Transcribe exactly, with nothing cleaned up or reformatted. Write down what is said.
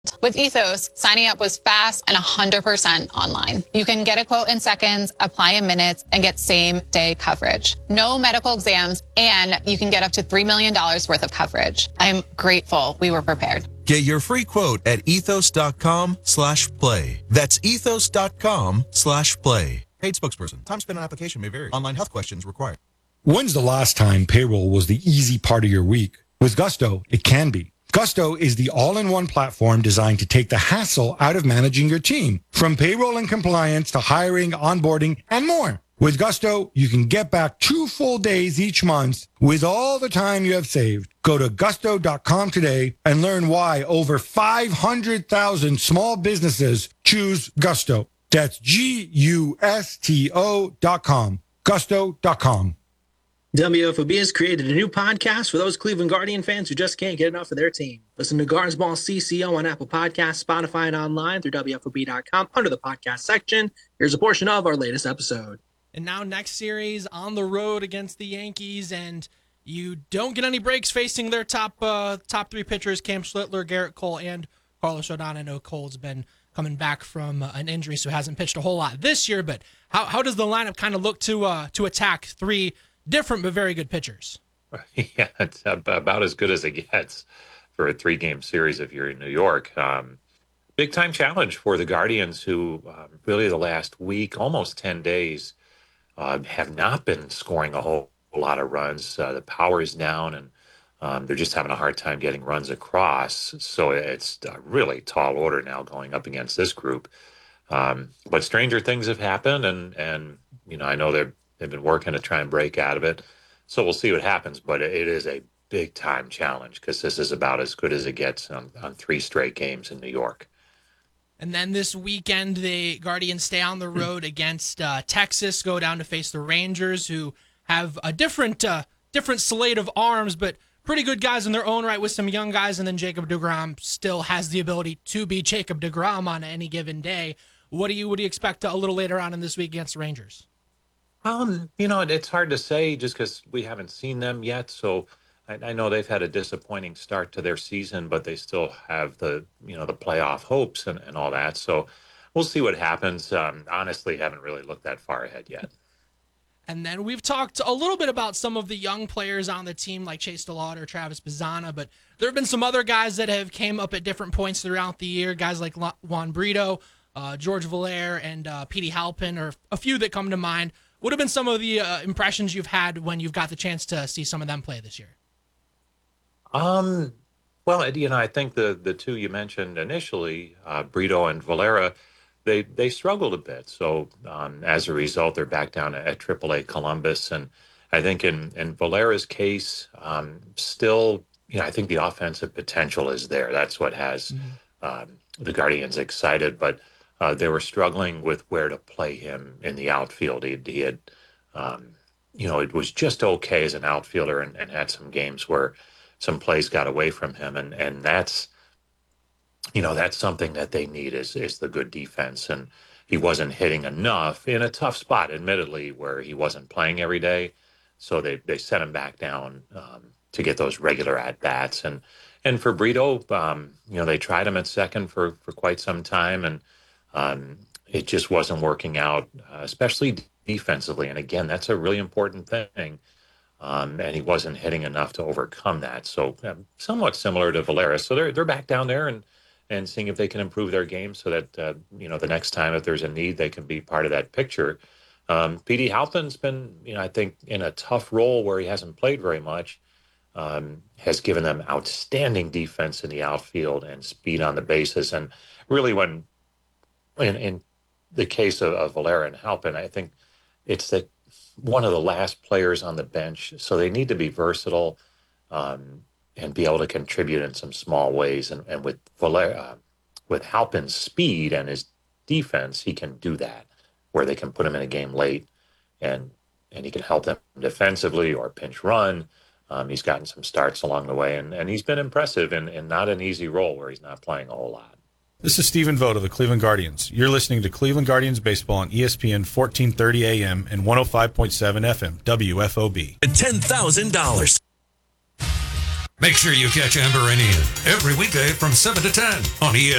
With Ethos, signing up was fast and one hundred percent online. You can get a quote in seconds, apply in minutes, and get same-day coverage. No medical exams, and you can get up to three million dollars worth of coverage. I'm grateful we were prepared. Get your free quote at ethos.com slash play. That's ethos.com slash play. Paid spokesperson. Time spent on application may vary. Online health questions required. When's the last time payroll was the easy part of your week? With Gusto, it can be. Gusto is the all-in-one platform designed to take the hassle out of managing your team, from payroll and compliance to hiring, onboarding, and more. With Gusto, you can get back two full days each month with all the time you have saved. Go to gusto dot com today and learn why over five hundred thousand small businesses choose Gusto. That's G U S T O dot com. gusto dot com. W F O B has created a new podcast for those Cleveland Guardian fans who just can't get enough of their team. Listen to Guards Ball C C O on Apple Podcasts, Spotify, and online through W F O B dot com under the podcast section. Here's a portion of our latest episode. And now next series on the road against the Yankees, and you don't get any breaks facing their top uh, top three pitchers, Cam Schlittler, Garrett Cole, and Carlos Rodon. I know Cole's been coming back from uh, an injury, so hasn't pitched a whole lot this year, but how, how does the lineup kind of look to uh, to attack three different but very good pitchers? Yeah, it's about as good as it gets for a three-game series if you're in New York. Um, big-time challenge for the Guardians, who um, really the last week, almost ten days, uh, have not been scoring a whole, whole lot of runs. Uh, the power is down, and um, they're just having a hard time getting runs across. So it's a really tall order now going up against this group. Um, but stranger things have happened, and, and you know, I know they're They've been working to try and break out of it. So we'll see what happens, but it is a big time challenge because this is about as good as it gets on, on three straight games in New York. And then this weekend, the Guardians stay on the road against uh, Texas, go down to face the Rangers, who have a different uh, different slate of arms, but pretty good guys in their own right with some young guys. And then Jacob deGrom still has the ability to be Jacob deGrom on any given day. What do you, what do you expect a little later on in this week against the Rangers? Um, you know, it's hard to say just because we haven't seen them yet. So I, I know they've had a disappointing start to their season, but they still have the, you know, the playoff hopes and, and all that. So we'll see what happens. Um, honestly, haven't really looked that far ahead yet. And then we've talked a little bit about some of the young players on the team like Chase DeLauder, Travis Bazzana, but there have been some other guys that have came up at different points throughout the year, guys like Juan Brito, uh, George Valera, and uh, Petey Halpin, or a few that come to mind. What have been some of the uh, impressions you've had when you've got the chance to see some of them play this year? Um, well, you know, I think the the two you mentioned initially, uh, Brito and Valera, they they struggled a bit. So um, as a result, they're back down at triple A Columbus. And I think in, in Valera's case, um, still, you know, I think the offensive potential is there. That's what has mm-hmm. um, the Guardians excited. But Uh, they were struggling with where to play him in the outfield. He, he had, um, you know, it was just okay as an outfielder and, and had some games where some plays got away from him. And, and that's, you know, that's something that they need is, is the good defense. And he wasn't hitting enough in a tough spot, admittedly, where he wasn't playing every day. So they, they set him back down um, to get those regular at-bats. And, and for Brito, um, you know, they tried him at second for, for quite some time, and Um, it just wasn't working out, uh, especially defensively. And again, that's a really important thing. Um, and he wasn't hitting enough to overcome that. So um, somewhat similar to Valera. So they're they're back down there and and seeing if they can improve their game so that, uh, you know, the next time if there's a need, they can be part of that picture. Um, Petey Halpin's been, you know, I think in a tough role where he hasn't played very much, um, has given them outstanding defense in the outfield and speed on the bases. And really when, In, in the case of, of Valera and Halpin, I think it's that one of the last players on the bench, so they need to be versatile um, and be able to contribute in some small ways. And, and with Valera, uh, with Halpin's speed and his defense, he can do that, where they can put him in a game late, and and he can help them defensively or pinch run. Um, he's gotten some starts along the way, and, and he's been impressive in, in not an easy role where he's not playing a whole lot. This is Stephen Vogt of the Cleveland Guardians. You're listening to Cleveland Guardians Baseball on E S P N fourteen thirty A M and one oh five point seven F M, W F O B. ten thousand dollars. Make sure you catch Amber and Ian every weekday from seven to ten on E S P N.